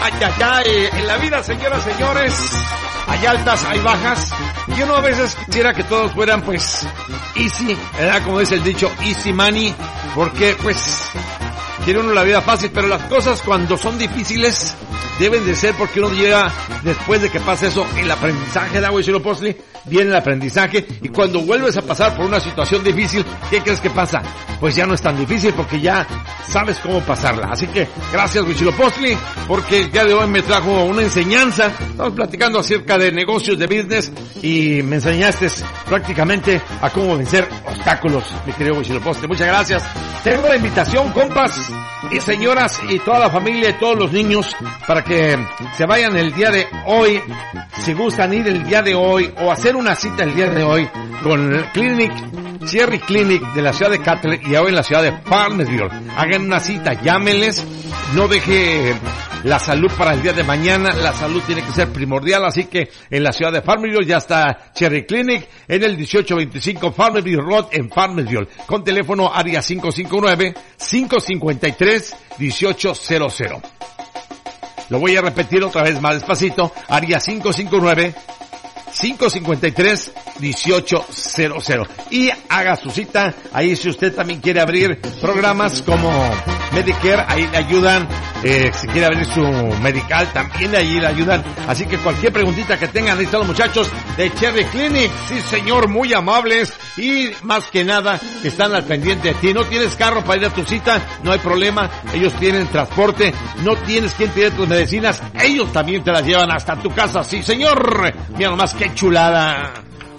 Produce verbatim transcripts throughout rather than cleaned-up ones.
Ay, ay, ay, en la vida, señoras, señores, hay altas, hay bajas. Y uno a veces quisiera que todos fueran, pues, easy, ¿verdad? Como dice el dicho, easy money, porque, pues, quiere uno la vida fácil, pero las cosas cuando son difíciles deben de ser porque uno llega, después de que pasa eso, el aprendizaje, ¿da, güey? Postli, viene el aprendizaje, y cuando vuelves a pasar por una situación difícil, ¿qué crees que pasa? Pues ya no es tan difícil porque ya sabes cómo pasarla. Así que, gracias, Huitzilopochtli, porque el día de hoy me trajo una enseñanza. Estamos platicando acerca de negocios, de business, y me enseñaste prácticamente a cómo vencer obstáculos, mi querido Huitzilopochtli. Muchas gracias. Tengo la invitación, compas y señoras, y toda la familia y todos los niños, para que se vayan el día de hoy, si gustan ir el día de hoy, o hacer una cita el día de hoy, con el Clinic, Cherry Clinic de la ciudad de Catlett, y hoy en la ciudad de Farmersville. Hagan una cita, llámenles, no deje la salud para el día de mañana, la salud tiene que ser primordial, así que en la ciudad de Farmersville ya está Cherry Clinic, en el dieciocho veinticinco Farmersville Road en Farmersville, con teléfono área cinco cinco nueve, cinco cinco tres, uno ocho cero cero. Lo voy a repetir otra vez más despacito, área cinco cinco nueve, cinco cinco tres, uno ocho cero cero. Y haga su cita, ahí si usted también quiere abrir programas como Medicare, ahí le ayudan, eh, si quiere abrir su medical, también ahí le ayudan. Así que cualquier preguntita que tengan, ahí están los muchachos de Cherry Clinic, sí señor, muy amables, y más que nada, están al pendiente de ti. No tienes carro para ir a tu cita, no hay problema, ellos tienen transporte, no tienes quien te dé tus medicinas, ellos también te las llevan hasta tu casa, sí señor. Mira nomás qué chulada.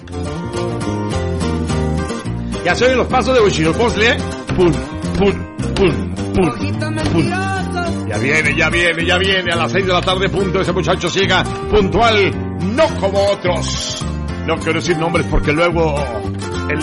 Ya se oyen los pasos de Huitzilopochtli, ¿eh? Pum, pum, pum, pum, pum. Ya viene, ya viene, ya viene. A las seis de la tarde, punto. Ese muchacho llega puntual, no como otros. No quiero decir nombres porque luego el